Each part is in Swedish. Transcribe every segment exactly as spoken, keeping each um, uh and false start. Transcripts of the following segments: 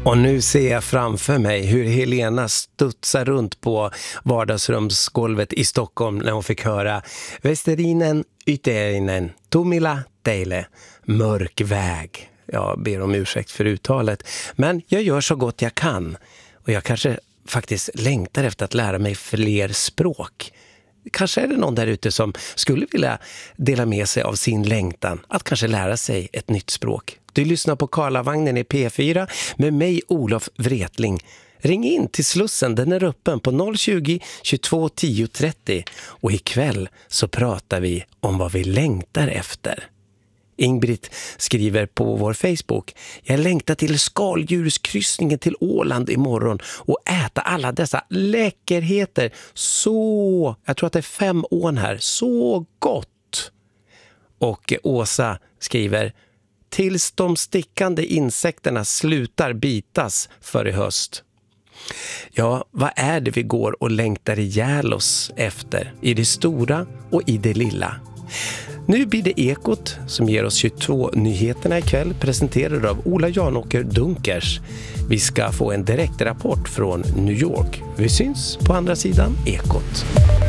Och nu ser jag framför mig hur Helena studsar runt på vardagsrumsgolvet i Stockholm när hon fick höra Västerinen, Yterinen, Tomila, Teile, mörk väg. Jag ber om ursäkt för uttalet, men jag gör så gott jag kan. Och jag kanske faktiskt längtar efter att lära mig fler språk. Kanske är det någon där ute som skulle vilja dela med sig av sin längtan att kanske lära sig ett nytt språk. Du lyssnar på Karlavagnen i P fyra med mig, Olof Wretling. Ring in till Slussen, den är öppen på noll tjugo, tjugotvå, tio, trettio. Och ikväll så pratar vi om vad vi längtar efter. Ingrid skriver på vår Facebook: jag längtar till skaldjurskryssningen till Åland imorgon och äta alla dessa läckerheter. Så, jag tror att det är fem ån här. Så gott! Och Åsa skriver: tills de stickande insekterna slutar bitas för i höst. Ja, vad är det vi går och längtar ihjäl oss efter i det stora och i det lilla? Nu blir det Ekot som ger oss tjugotvå-nyheterna ikväll, presenterade av Ola Janåker Dunkers. Vi ska få en direktrapport från New York. Vi syns på andra sidan Ekot.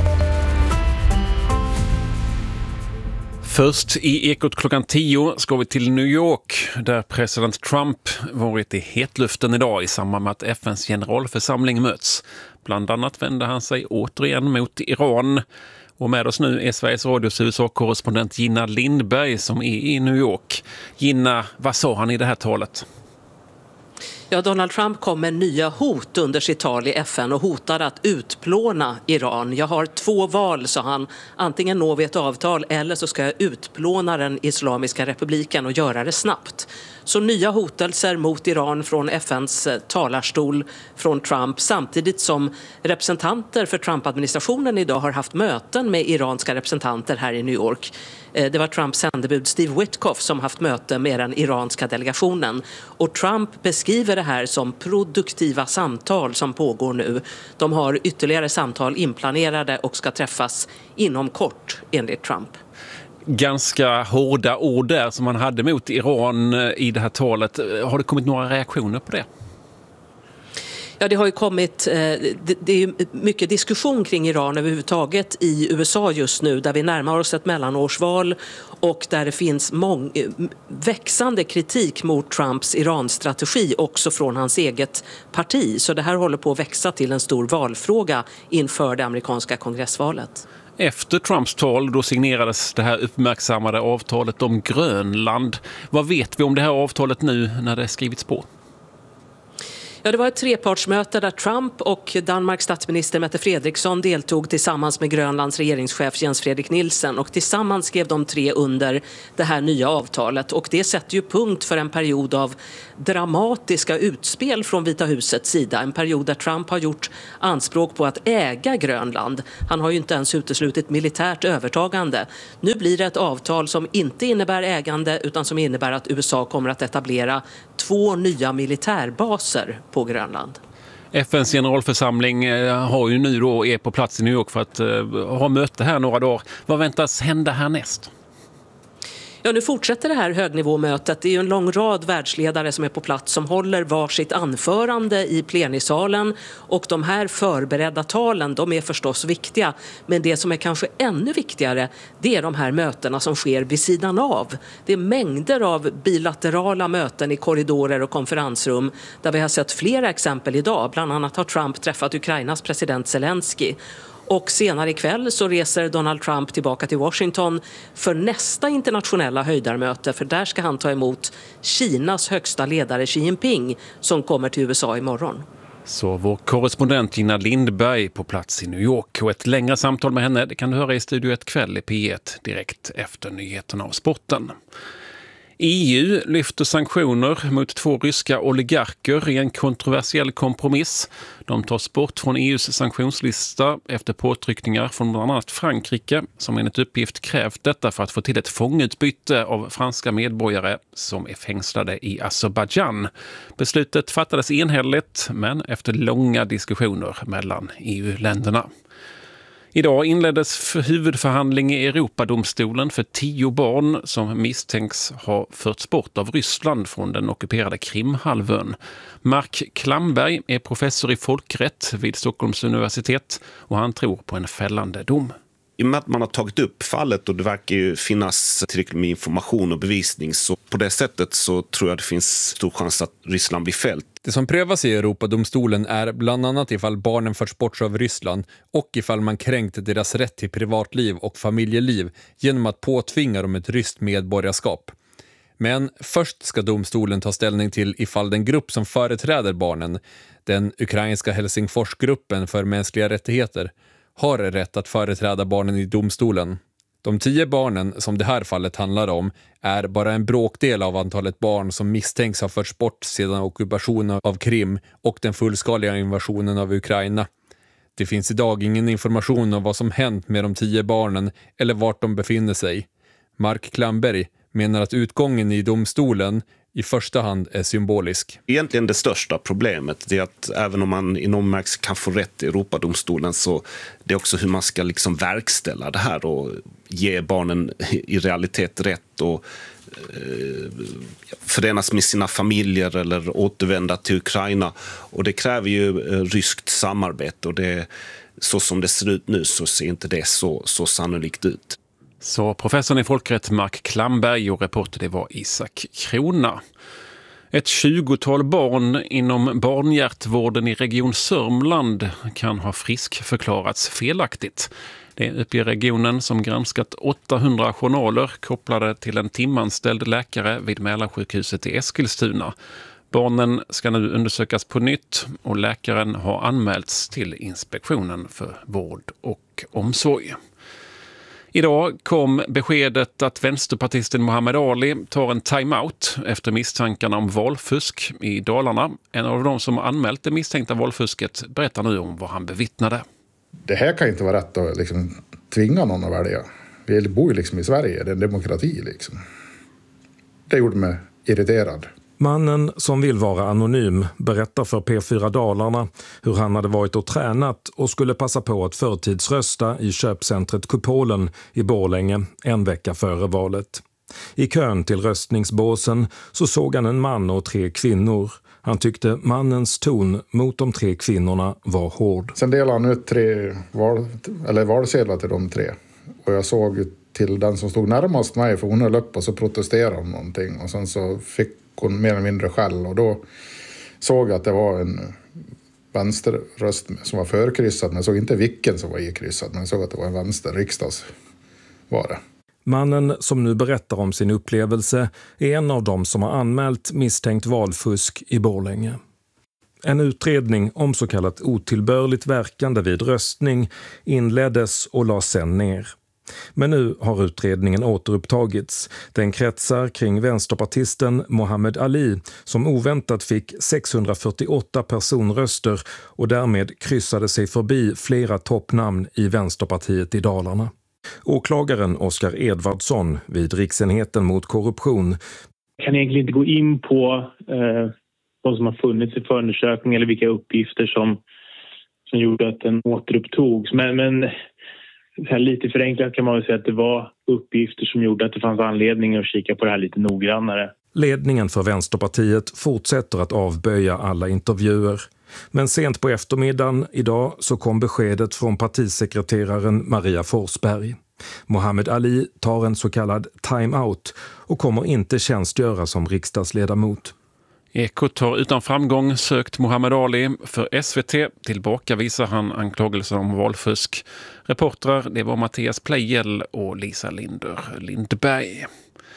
Först i Ekot klockan tio ska vi till New York där president Trump varit i hetluften idag i samband med att F N:s generalförsamling möts. Bland annat vände han sig återigen mot Iran. Och med oss nu är Sveriges Radios U S A-korrespondent Gina Lindberg som är i New York. Gina, vad sa han i det här talet? Ja, Donald Trump kom med nya hot under sitt tal i F N och hotade att utplåna Iran. Jag har två val, sa han. Antingen når vi ett avtal eller så ska jag utplåna den Islamiska republiken och göra det snabbt. Så nya hotelser mot Iran från F N:s talarstol från Trump, samtidigt som representanter för Trump-administrationen idag har haft möten med iranska representanter här i New York. Det var Trumps sändebud Steve Witkoff som haft möte med den iranska delegationen. Och Trump beskriver det här som produktiva samtal som pågår nu. De har ytterligare samtal inplanerade och ska träffas inom kort, enligt Trump. Ganska hårda ord där som man hade mot Iran i det här talet. Har det kommit några reaktioner på det? Ja, det har ju kommit, det är mycket diskussion kring Iran överhuvudtaget i U S A just nu, där vi närmar oss ett mellanårsval och där det finns mång, växande kritik mot Trumps Iran-strategi också från hans eget parti. Så det här håller på att växa till en stor valfråga inför det amerikanska kongressvalet. Efter Trumps tal då signerades det här uppmärksammade avtalet om Grönland. Vad vet vi om det här avtalet nu när det är skrivits på? Ja, det var ett trepartsmöte där Trump och Danmarks statsminister Mette Frederiksen deltog tillsammans med Grönlands regeringschef Jens Frederik Nielsen, och tillsammans skrev de tre under det här nya avtalet, och det sätter ju punkt för en period av dramatiska utspel från Vita husets sida, en period där Trump har gjort anspråk på att äga Grönland. Han har ju inte ens uteslutit militärt övertagande. Nu blir det ett avtal som inte innebär ägande utan som innebär att U S A kommer att etablera två nya militärbaser på Grönland. F N:s generalförsamling har ju nu då är på plats i New York för att uh, ha möte här några dagar. Vad väntas hända härnäst? Ja, nu fortsätter det här högnivåmötet. Det är ju en lång rad världsledare som är på plats som håller varsitt anförande i plenisalen, och de här förberedda talen, de är förstås viktiga, men det som är kanske ännu viktigare, det är de här mötena som sker vid sidan av. Det är mängder av bilaterala möten i korridorer och konferensrum där vi har sett flera exempel idag. Bland annat har Trump träffat Ukrainas president Zelensky. Och senare ikväll så reser Donald Trump tillbaka till Washington för nästa internationella höjdarmöte, för där ska han ta emot Kinas högsta ledare Xi Jinping som kommer till U S A imorgon. Så vår korrespondent Gina Lindberg på plats i New York, och ett längre samtal med henne det kan du höra i Studio ett kväll i P ett direkt efter nyheterna av sporten. E U lyfter sanktioner mot två ryska oligarker i en kontroversiell kompromiss. De tas bort från E U:s sanktionslista efter påtryckningar från bland annat Frankrike, som enligt uppgift krävt detta för att få till ett fångutbyte av franska medborgare som är fängslade i Azerbaijan. Beslutet fattades enhälligt, men efter långa diskussioner mellan E U-länderna. Idag inleddes huvudförhandling i Europadomstolen för tio barn som misstänks ha förts bort av Ryssland från den ockuperade Krimhalvön. Mark Klamberg är professor i folkrätt vid Stockholms universitet och han tror på en fällande dom. I och med att man har tagit upp fallet och det verkar ju finnas tillräckligt med information och bevisning, så på det sättet så tror jag det finns stor chans att Ryssland blir fällt. Det som prövas i Europadomstolen är bland annat ifall barnen förts bort av Ryssland och ifall man kränkt deras rätt till privatliv och familjeliv genom att påtvinga dem ett ryskt medborgarskap. Men först ska domstolen ta ställning till ifall den grupp som företräder barnen, den ukrainska Helsingforsgruppen för mänskliga rättigheter, har rätt att företräda barnen i domstolen. De tio barnen som det här fallet handlar om är bara en bråkdel av antalet barn som misstänks ha förts bort sedan ockupationen av Krim och den fullskaliga invasionen av Ukraina. Det finns idag ingen information om vad som hänt med de tio barnen eller vart de befinner sig. Mark Klamberg menar att utgången i domstolen i första hand är symbolisk. Egentligen det största problemet är att även om man i någon märks kan få rätt i Europadomstolen, så det är också hur man ska liksom verkställa det här och ge barnen i realitet rätt och eh, förenas med sina familjer eller återvända till Ukraina. Och det kräver ju eh, ryskt samarbete, och det, så som det ser ut nu så ser inte det så, så sannolikt ut. Så professorn i folkrätt Mark Klamberg och reporter det var Isak Krona. Ett tjugotal barn inom barnhjärtvården i Region Sörmland kan ha friskförklarats felaktigt. Det uppger regionen som granskat åttahundra journaler kopplade till en timanställd läkare vid Mälarsjukhuset i Eskilstuna. Barnen ska nu undersökas på nytt och läkaren har anmälts till Inspektionen för vård och omsorg. Idag kom beskedet att vänsterpartisten Muhammad Ali tar en timeout efter misstankarna om valfusk i Dalarna. En av de som anmält det misstänkta valfusket berättar nu om vad han bevittnade. Det här kan inte vara rätt att liksom tvinga någon att välja. Vi bor ju liksom i Sverige, det är en demokrati liksom. Det gjorde mig irriterad. Mannen som vill vara anonym berättar för P fyra Dalarna hur han hade varit och tränat och skulle passa på att förtidsrösta i köpcentret Kupolen i Borlänge en vecka före valet. I kön till röstningsbåsen så såg han en man och tre kvinnor. Han tyckte mannens ton mot de tre kvinnorna var hård. Sen delade han ut tre val, eller valsedlar till de tre. Och jag såg till den som stod närmast mig, för hon höll upp och så protesterade om någonting. Och sen så fick hon mer eller mindre skäll, och då såg jag att det var en vänsterröst som var förkryssad, men jag såg inte vilken som var ikryssad, men jag såg att det var en vänster riksdags var det. Mannen som nu berättar om sin upplevelse är en av dem som har anmält misstänkt valfusk i Borlänge. En utredning om så kallat otillbörligt verkande vid röstning inleddes och lades sen ner. Men nu har utredningen återupptagits. Den kretsar kring vänsterpartisten Muhammad Ali som oväntat fick sexhundrafyrtioåtta personröster och därmed kryssade sig förbi flera toppnamn i Vänsterpartiet i Dalarna. Åklagaren Oskar Edvardsson vid Riksenheten mot korruption. Jag kan egentligen inte gå in på eh, vad som har funnits i förundersökningen eller vilka uppgifter som, som gjorde att den återupptogs. Men... men här lite förenklat kan man väl säga att det var uppgifter som gjorde att det fanns anledning att kika på det här lite noggrannare. Ledningen för Vänsterpartiet fortsätter att avböja alla intervjuer. Men sent på eftermiddagen idag så kom beskedet från partisekreteraren Maria Forsberg. Muhammad Ali tar en så kallad time-out och kommer inte tjänstgöra som riksdagsledamot. Ekot har utan framgång sökt Muhammad Ali. För S V T tillbaka visar han anklagelser om valfusk. Reportrar det var Mattias Plejel och Lisa Linder Lindberg.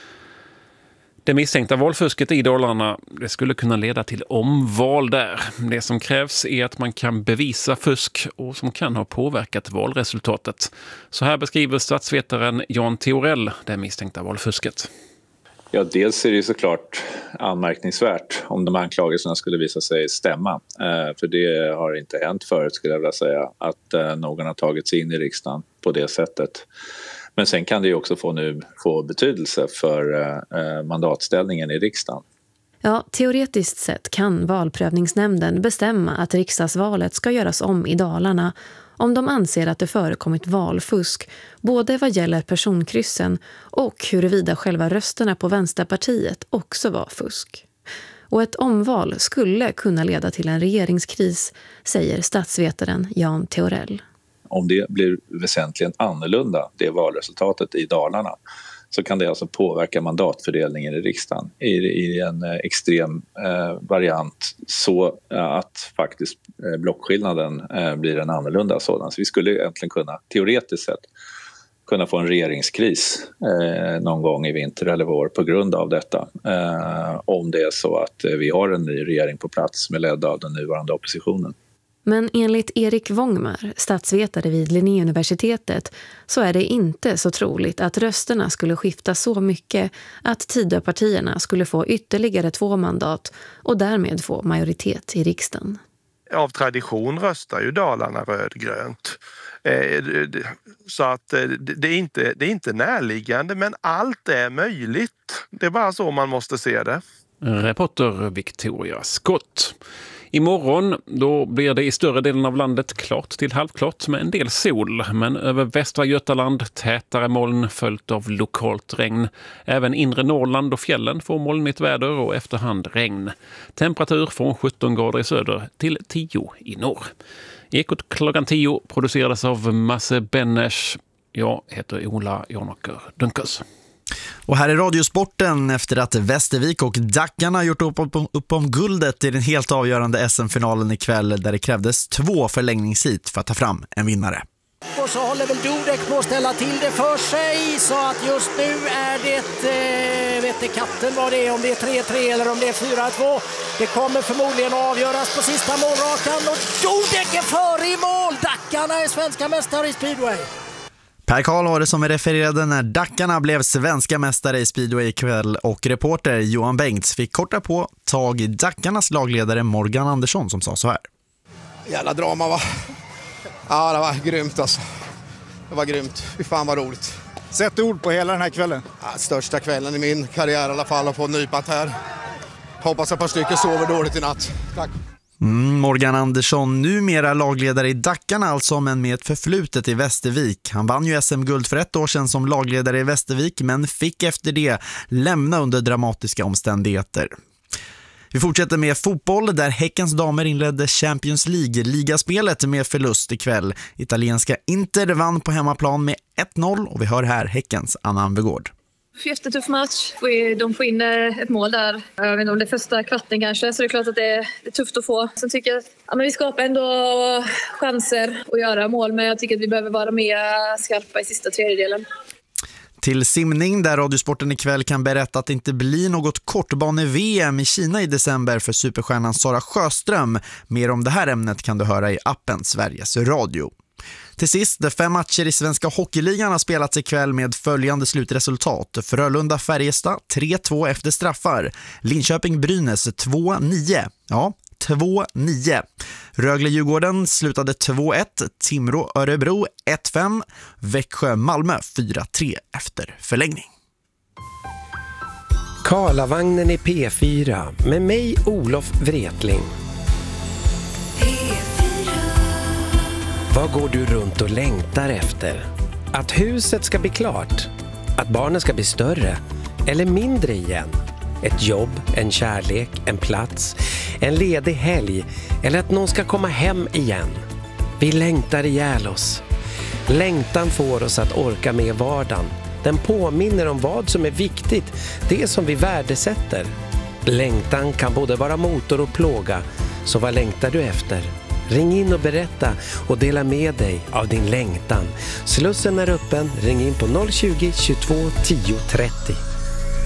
Det misstänkta valfusket i Dalarna det skulle kunna leda till omval där. Det som krävs är att man kan bevisa fusk och som kan ha påverkat valresultatet. Så här beskriver statsvetaren Jan Theorell det misstänkta valfusket. Ja, dels är det ju såklart anmärkningsvärt om de anklagelserna skulle visa sig stämma. Eh, för det har inte hänt förut skulle jag vilja säga att eh, någon har tagit sig in i riksdagen på det sättet. Men sen kan det ju också få, nu, få betydelse för eh, mandatställningen i riksdagen. Ja, teoretiskt sett kan valprövningsnämnden bestämma att riksdagsvalet ska göras om i Dalarna om de anser att det förekommit valfusk både vad gäller personkryssen och huruvida själva rösterna på Vänsterpartiet också var fusk. Och ett omval skulle kunna leda till en regeringskris, säger statsvetaren Jan Theorell. Om det blir väsentligen annorlunda, det valresultatet i Dalarna, så kan det alltså påverka mandatfördelningen i riksdagen i, i en eh, extrem eh, variant så eh, att faktiskt eh, blockskillnaden eh, blir en annorlunda sådan. Så vi skulle egentligen kunna, teoretiskt sett, kunna få en regeringskris eh, någon gång i vinter eller vår på grund av detta. Eh, om det är så att eh, vi har en ny regering på plats med ledd av den nuvarande oppositionen. Men enligt Erik Wångmar, statsvetare vid Linnéuniversitetet, så är det inte så troligt att rösterna skulle skifta så mycket att Tidöpartierna skulle få ytterligare två mandat och därmed få majoritet i riksdagen. Av tradition röstar ju Dalarna rödgrönt. Så att det är inte, det är inte närliggande, men allt är möjligt. Det är bara så man måste se det. Reporter Victoria Skott. Imorgon då blir det i större delen av landet klart till halvklart med en del sol. Men över västra Götaland tätare moln följt av lokalt regn. Även inre Norrland och fjällen får molnigt väder och efterhand regn. Temperatur från sjutton grader i söder till tio i norr. Ekot klockan tio producerades av Masse Bennesch. Jag heter Ola Jonaker Dunkers. Och här är Radiosporten efter att Västervik och Dackarna gjort upp, upp, upp om guldet i den helt avgörande S M-finalen ikväll där det krävdes två förlängningshit för att ta fram en vinnare. Och så håller väl Dudek på att ställa till det för sig så att just nu är det, eh, vet inte katten vad det är, om det är tre tre eller om det är fyra två. Det kommer förmodligen att avgöras på sista målrakan och Dudek är före i mål. Dackarna är svenska mästare i speedway. Per Karl var det som refererade när Dackarna blev svenska mästare i speedway ikväll och reporter Johan Bengts fick korta på tag i Dackarnas lagledare Morgan Andersson som sa så här. Jävla drama va? Ja, det var grymt alltså. Det var grymt. Fy fan vad roligt. Sätt ord på hela den här kvällen. Ja, största kvällen i min karriär i alla fall, att få nypat här. Hoppas ett par stycken sover dåligt i natt. Tack. Mm, Morgan Andersson, numera lagledare i Dackarna alltså, men med ett förflutet i Västervik. Han vann ju S M-guld för ett år sedan som lagledare i Västervik men fick efter det lämna under dramatiska omständigheter. Vi fortsätter med fotboll där Häckens damer inledde Champions League-ligaspelet med förlust ikväll. Italienska Inter vann på hemmaplan med ett noll och vi hör här Häckens Anna Anvegård. Jättetuff match. De får in ett mål där. Jag vet inte om det är första kvarten kanske, så det är klart att det är tufft att få. Sen tycker jag att ja, men vi skapar ändå chanser att göra mål, men jag tycker att vi behöver vara mer skarpa i sista tredjedelen. Till simning där Radiosporten ikväll kan berätta att det inte blir något kortbane-V M i Kina i december för superstjärnan Sara Sjöström. Mer om det här ämnet kan du höra i appen Sveriges Radio. Till sist, de fem matcher i Svenska Hockeyligan har spelats ikväll med följande slutresultat. Frölunda-Färjestad tre två efter straffar. Linköping-Brynäs två nio. Ja, två nio. Rögle-Djurgården slutade två ett. Timrå-Örebro ett fem. Växjö-Malmö fyra tre efter förlängning. Karlavagnen i P fyra med mig Olof Wretling. Vad går du runt och längtar efter? Att huset ska bli klart? Att barnen ska bli större? Eller mindre igen? Ett jobb, en kärlek, en plats, en ledig helg eller att någon ska komma hem igen? Vi längtar ihjäl oss. Längtan får oss att orka med vardagen. Den påminner om vad som är viktigt, det som vi värdesätter. Längtan kan både vara motor och plåga, så vad längtar du efter? Ring in och berätta och dela med dig av din längtan. Slussen är öppen, ring in på noll tjugo, tjugotvå, tio trettio.